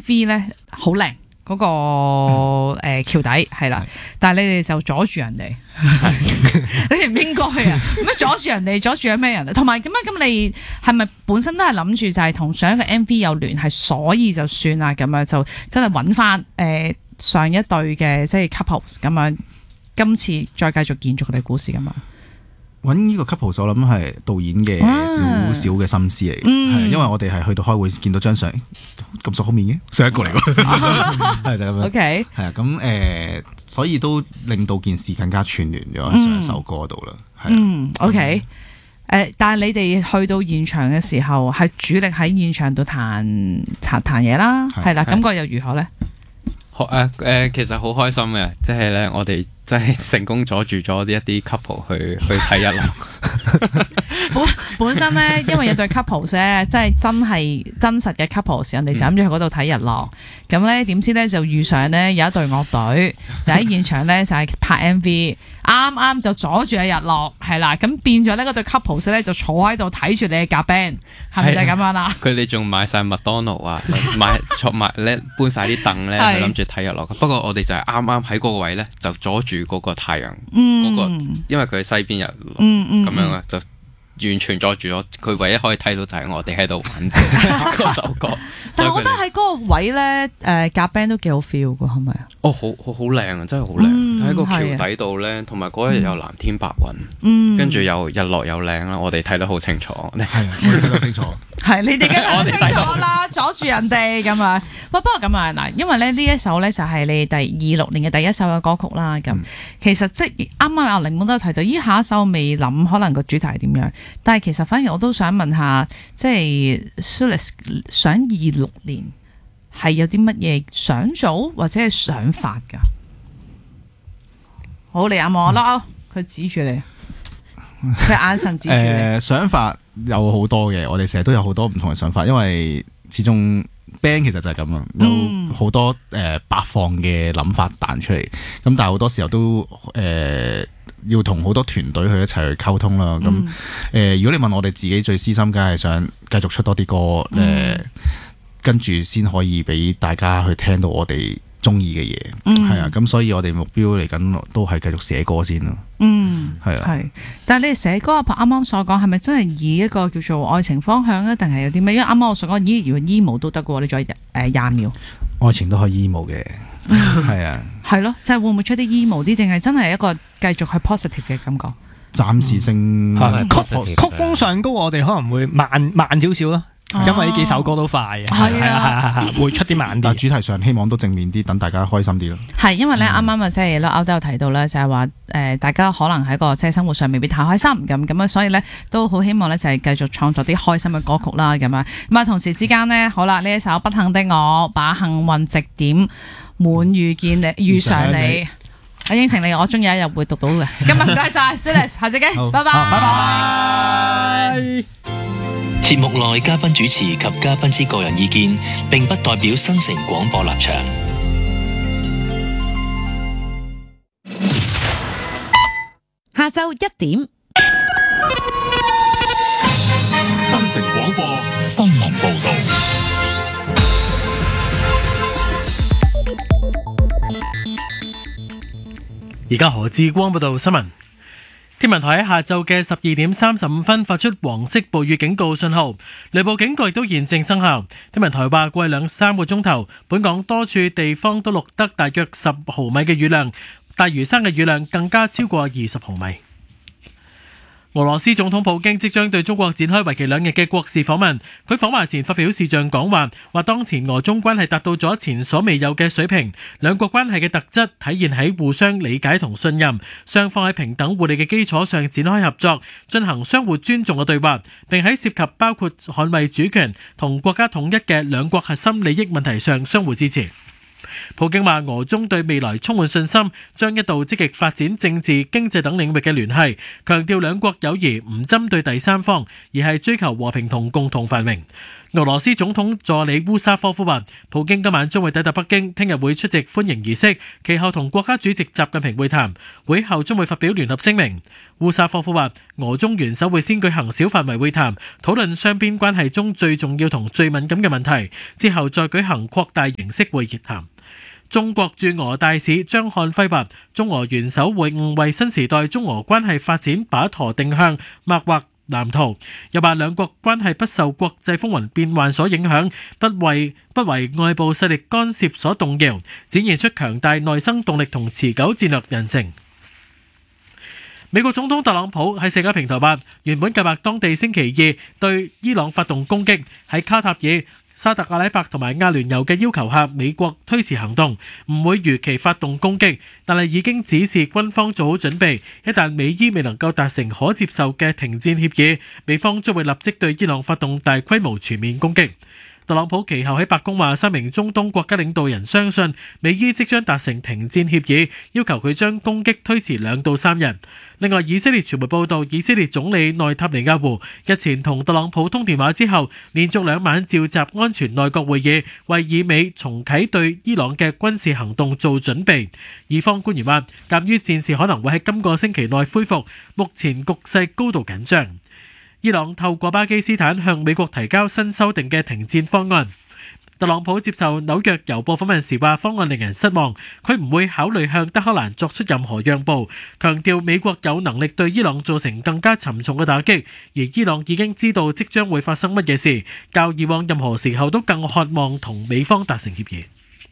MV 咧好靚。嗰個橋底係啦，但係你哋就阻住人哋，你哋唔應該啊！咁阻住人哋，阻住咗咩人？同埋咁你係咪本身都係諗住就係同上一個 MV 有聯繫，所以就算啦咁樣就真係揾翻上一對嘅即係 couples 咁樣，今次再繼續延續佢哋故事咁樣。 揾呢個 couple 我諗係導演嘅少少嘅心思嚟嘅，係因為我哋係去到開會見到張相咁熟口面嘅上一個嚟㗎，係就咁樣。OK， 係啊，咁所以都令到件事更加串聯咗喺上一首歌度啦。 OK，但係你哋去到現場嘅時候，係主力喺現場度彈嘢啦，係啦，感覺又如何咧？ 其實好開心嘅，即係咧，我哋真係成功阻住咗一啲 couple 去睇日落。 本身咧，因為有對 couple 咧，即係真實嘅 couple， 人哋就諗住去嗰度睇日落。咁咧點知咧就遇上咧有一隊樂隊，就喺現場咧就係拍 MV， 啱啱就阻住日落，係啦。咁變咗咧嗰對 couple 咧就坐喺度睇住你嘅夾 band， 係咪就係咁樣啦？ 佢哋仲買晒麥當勞啊，坐埋咧搬晒啲凳咧，諗住睇日落。不過我哋就係啱啱喺嗰個位咧，就阻住嗰個太陽，嗰個因為佢係西邊日落，咁樣啊就。完全阻住咗，佢唯一可以睇到就係我哋喺度玩嗰首歌。 但係我覺得喺嗰個位咧，夾 band 都幾好 feel 㗎，係咪啊？ 哦，好靚啊，真係好靚！喺個橋底度咧，同埋嗰日有藍天白雲，跟住又日落又靚啦，我哋睇得好清楚。係啊， 我哋睇得清楚。 係你哋梗係睇得清楚啦，阻住人哋咁啊！不過咁啊嗱，因為咧呢一首咧就係你哋26年嘅第一首嘅歌曲啦。咁其實即係啱啱阿檸檬都有提到，依下一首未諗可能個主題係點樣，但係其實反而我都想問下，即係 Sulis 想26年係有啲乜嘢想做或者係想法㗎？好，你眼望我咯，佢指住你，佢眼神指住你。 想法有好多嘅，我哋成日都有好多唔同嘅想法，因為始終 band 其實就係咁啊，有好多百況嘅諗法彈出嚟，咁但係好多時候都要同好多團隊去一齊去溝通啦。咁如果你問我哋自己最私心，梗係想繼續出多啲歌，跟住先可以俾大家去聽到我哋中意嘅嘢，係啊，咁所以我哋目標嚟緊都係繼續寫歌先咯。係啊。係，但係你哋寫歌，啱啱所講係咪真係以一個叫做愛情方向啊？定係有啲咩？因為啱啱我所講，如果 emo 都得嘅喎，你再20秒。愛情都可以 emo 嘅，係啊。係咯，就係會唔會出啲 emo 啲，定係真係一個繼續係 positive 嘅感覺？暫時性曲風上高，我哋可能會慢少少啦。因為呢幾首歌都快嘅，係會出啲慢啲。 但主題上希望都正面啲，等大家開心啲咯。 係因為咧，啱啱啊，即係歐都有提到咧，就係話大家可能喺個即係生活上未必太開心咁啊，所以咧都好希望咧就係繼續創作啲開心嘅歌曲啦，咁啊咁啊，同時之間呢，好啦，呢一首不幸的我，把幸運值點滿遇見你遇上你，我應承你，我終有一日會讀到嘅。今日唔該晒 Sulis 下次見，拜拜，拜拜。 節目內嘉賓主持及嘉賓之個人意見，並不代表新城廣播立場。 下晝1點， 新城廣播新聞報道。 而家何志光報道新聞。天文台喺下晝嘅12點35分發出黃色暴雨警告信號，雷暴警告亦都現正生效。天文台話過去2-3個鐘頭，本港多處地方都錄得大約10毫米嘅雨量，大嶼山嘅雨量更加超過20毫米。俄羅斯總統普京即將對中國展開為期2日嘅國事訪問，佢訪華前發表視像講話，話當前俄中關係達到咗前所未有嘅水平，兩國關係嘅特質體現喺互相理解同信任，雙方喺平等互利嘅基礎上展開合作，進行相互尊重嘅對話，並喺涉及包括捍衛主權同國家統一嘅兩國核心利益問題上相互支持。 普京話俄中對未來充滿信心，將一度積極發展政治、經濟等領域嘅聯繫，強調兩國友誼唔針對第三方，而係追求和平同共同繁榮。俄羅斯總統助理烏沙科夫話，普京今晚將會抵達北京，聽日會出席歡迎儀式，其後同國家主席習近平會談，會後將會發表聯合聲明。烏沙科夫話，俄中元首會先舉行小範圍會談，討論雙邊關係中最重要同最敏感嘅問題，之後再舉行擴大形式會談。中國駐俄大使張漢輝話，中俄元首會晤為新時代中俄關係發展把舵定向，擘劃藍圖。又話兩國關係不受國際風雲變幻所影響，不為外部勢力干涉所動搖，展現出強大內生動力同持久戰略韌性。美國總統特朗普喺社交平台話，原本計劃當地星期二對伊朗發動攻擊，喺卡塔爾、沙特阿拉伯同埋阿聯酋嘅要求下，美國推遲行動，唔會如期發動攻擊，但係已經指示軍方做好準備，一旦美伊未能夠達成可接受嘅停戰協議，美方將會立即對伊朗發動大規模全面攻擊。特朗普其後喺白宮話，3名中東國家領導人相信美伊即將達成停戰協議，要求佢將攻擊推遲2到3日。另外，以色列傳媒報道，以色列總理內塔尼亞胡日前同特朗普通電話之後，連續2晚召集安全內閣會議，為以美重啟對伊朗嘅軍事行動做準備。以方官員話，鑑於戰事可能會喺今個星期內恢復，目前局勢高度緊張。伊朗透過巴基斯坦向美國提交新修訂嘅停戰方案。特朗普接受紐約郵報訪問時話，方案令人失望，佢唔會考慮向德黑蘭作出任何讓步，強調美國有能力對伊朗造成更加沉重嘅打擊，而伊朗已經知道即將會發生乜嘢事，較以往任何時候都更渴望同美方達成協議。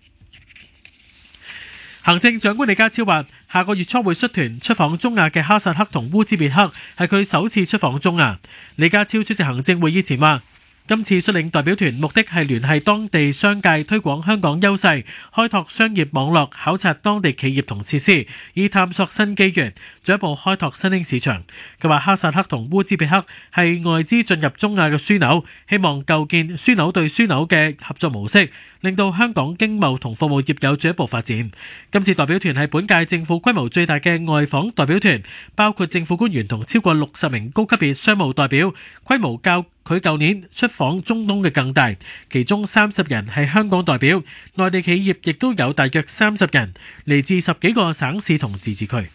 行政長官李家超話，下個月初會率團出訪中亞嘅哈薩克同烏茲別克，係佢首次出訪中亞。李家超出席行政會議前話，今次率領代表團目的係聯繫當地商界，推廣香港優勢，開拓商業網絡，考察當地企業同設施，以探索新機緣，進一步開拓新興市場。佢話哈薩克同烏茲別克係外資進入中亞嘅樞紐，希望構建樞紐對樞紐嘅合作模式，令到香港經貿同服務業有進一步發展。今次代表團係本屆政府規模最大嘅外訪代表團，包括政府官員同超過60名高級別商務代表，規模較佢舊年出訪中東嘅更大，其中30人係香港代表，內地企業亦都有大約30人，嚟自10幾個省市同自治區。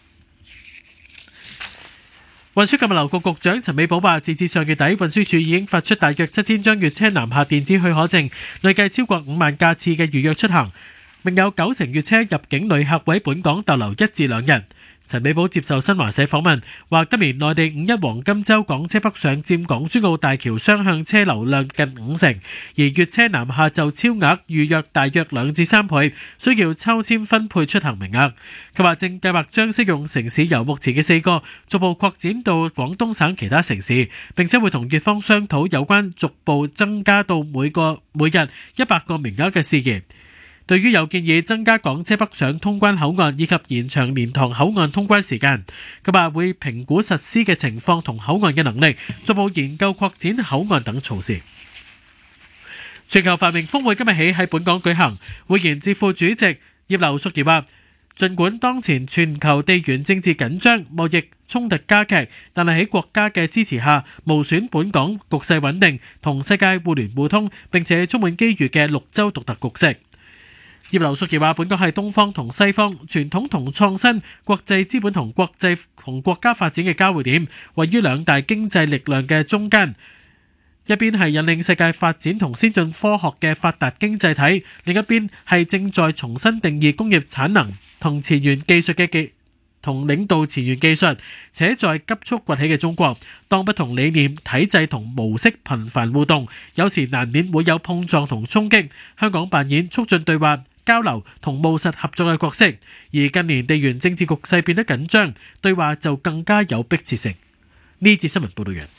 運輸及物流局局長陳美寶話，截至上月底，運輸署已經發出大約7000張粵車南下電子許可證，累計超過5萬架次嘅預約出行，並有90成粵車入境旅客會喺本港逗留1至2日。陳美寶接受新華社訪問，話今年內地5·1黃金週港車北上佔港珠澳大橋雙向車流量近50%，而粵車南下就超額預約大約2至3倍，需要抽籤分配出行名額。佢話正計劃將適用城市由目前嘅4個逐步擴展到廣東省其他城市，並且會同粵方商討有關逐步增加到每日100個名額嘅事宜。對於有建議增加港車北上通關口岸以及延長蓮塘口岸通關時間，佢話會評估實施嘅情況同口岸嘅能力，逐步研究擴展口岸等措施。全球繁榮峰會今日起喺本港舉行，會言之副主席葉劉淑儀話，儘管當前全球地緣政治緊張、貿易衝突加劇，但係喺國家嘅支持下，無損本港局勢穩定同世界互聯互通並且充滿機遇嘅綠洲獨特局勢。葉劉淑儀話，本港係東方同西方、傳統同創新、國際資本同國家發展嘅交匯點，位於2大經濟力量嘅中間。一邊係引領世界發展同先進科學嘅發達經濟體，另一邊係正在重新定義工業產能同前沿技術嘅同領導前沿技術，且在急速崛起嘅中國，當不同理念、體制同模式頻繁互動，有時難免會有碰撞同衝擊。香港扮演促進對話、交流同務實合作嘅角色，而近年地緣政治局勢變得緊張，對話就更加有迫切性。呢節新聞報道完。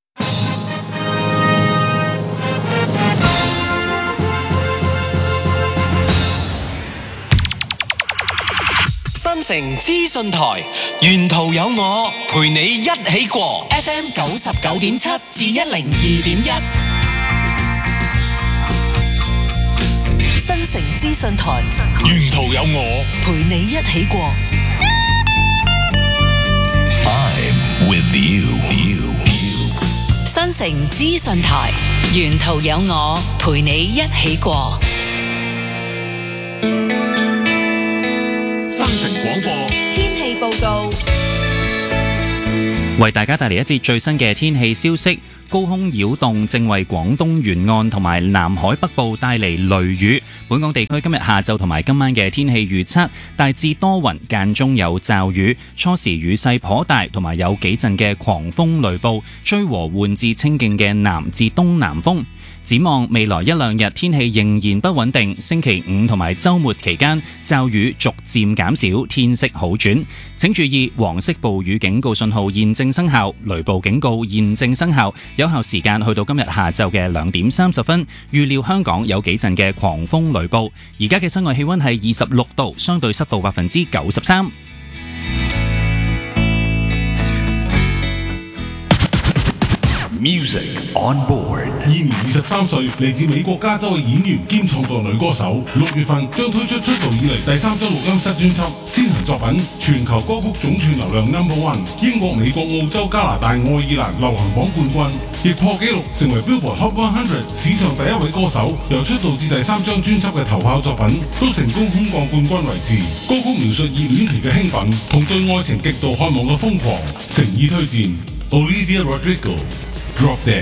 新城資訊台，沿途有我陪你一起過。FM 99.7至102.1。新城資訊台途有我， 陪你一起過。 I'm with you。 新城資訊台，沿途有我，陪你一起過。 新城廣播天氣報告， 為大家帶嚟一節最新嘅天氣消息。高空擾動正為廣東沿岸同埋南海北部帶嚟雷雨。本港地區今日下晝同埋今晚嘅天氣預測，大致多雲，間中有驟雨，初時雨勢頗大，同埋有幾陣嘅狂風雷暴，吹和緩至清勁嘅南至東南風。展望未來一兩日天氣仍然不穩定，星期五同埋週末期間驟雨逐漸減少，天色好轉。請注意黃色暴雨警告信號現正生效，雷暴警告現正生效，有效時間去到今日下晝嘅2點30分。預料香港有幾陣嘅狂風雷暴。而家嘅室外氣溫係26度，相對濕度93%。 Music on board。 現年23歲，嚟自美國加州嘅演員兼創作女歌手，6月份將推出出道以嚟第3張錄音室專輯，先行作品全球歌曲總串流量 No.1， 英國、美國、澳洲、加拿大、愛爾蘭流行榜冠軍，亦破紀錄成為 Billboard Hot 100史上第一位歌手。由出道至第3張專輯嘅頭炮作品，都成功空降冠軍位置。歌曲描述熱戀期嘅興奮同對愛情極度渴望嘅瘋狂，誠意推薦 Olivia Rodrigo。Drop Dead。